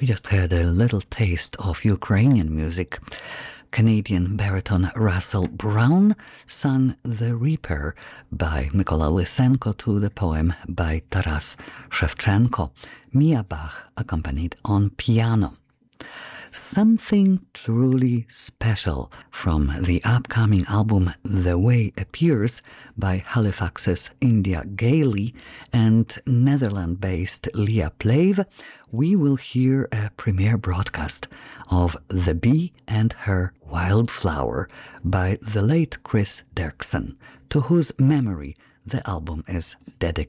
We just had a little taste of Ukrainian music. Canadian baritone Russell Brown sang The Reaper by Mykola Lysenko to the poem by Taras Shevchenko. Mia Bach accompanied on piano. Something truly special from the upcoming album The Way Appears by Halifax's India Gailey and Netherlands-based Leah Plave. We will hear a premiere broadcast of The Bee and Her Wildflower by the late Chris Derksen, to whose memory the album is dedicated.